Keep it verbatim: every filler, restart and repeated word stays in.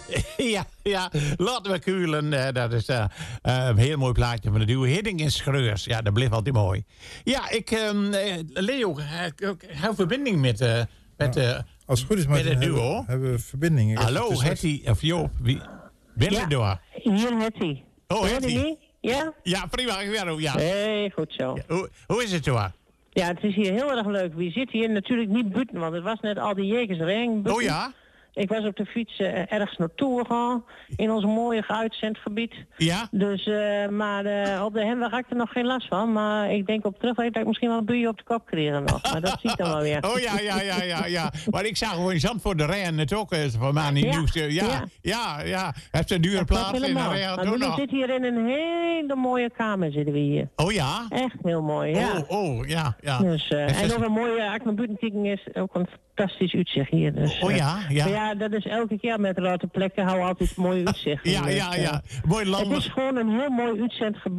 ja, ja, laten we kuilen. Uh, dat is uh, uh, een heel mooi plaatje van de duo Hidding in Schreurs. Ja, dat bleef altijd mooi. Ja, ik, um, uh, Leo, uh, hou verbinding met, uh, met, uh, ja, als het goed is, met het duo. Hebben, hebben we verbinding. Hallo, Hetty of Joop. Wie? Ben je door? Hier Hetty. Oh, Hetty. Ja? Ja, prima. Ja. Hey, goed zo. Ja, hoe, hoe is het door? Ja, het is hier heel erg leuk. We zitten hier natuurlijk niet buiten, want het was net al die jegersring. Oh ja? Ik was op de fiets uh, ergens naartoe gegaan, in ons mooie uitzendgebied. Ja? Dus, uh, maar uh, op de hemweg had ik er nog geen last van. Maar ik denk op terugweg dat ik misschien wel een buie op de kop kreeg nog. Maar dat zie ik dan wel weer. Oh ja, ja, ja, ja, ja. Maar ik zag gewoon in Zandvoort de Rijn het ook uh, van mij niet ja, nieuws. Uh, ja, ja, ja, ja. Heeft een dure plaats in de Rijn. Maar we zitten hier in een hele mooie kamer zitten we hier. Oh ja? Echt heel mooi, ja. Oh, oh ja, ja. Dus, uh, en nog een mooie, als ik naar buiten kijk, is ook een fantastisch uitzicht hier. Dus, oh ja, ja. Uh, ja, dat is elke keer met rode plekken, hou altijd mooi uitzicht. ja, ja, ja. Mooi land. Het is gewoon een heel mooi uitzendgebied.